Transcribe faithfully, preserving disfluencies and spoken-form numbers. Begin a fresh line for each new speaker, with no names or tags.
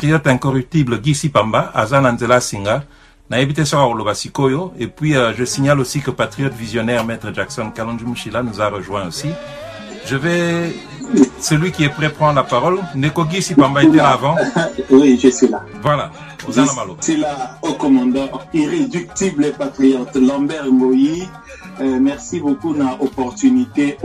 patriote incorruptible Guy Sipamba, Azan Anzela Singa, Naïbite Sora Olobasikoyo, et puis euh, je signale aussi que patriote visionnaire Maître Jackson Kalonji Mushila nous a rejoint aussi. Je vais, celui qui est prêt prendre la parole, Neko Guy Sipamba était là avant.
Oui, je suis là.
Voilà.
Je suis là au commandant irréductible patriote Lambert Ngoyi. Euh, merci beaucoup pour l'opportunité.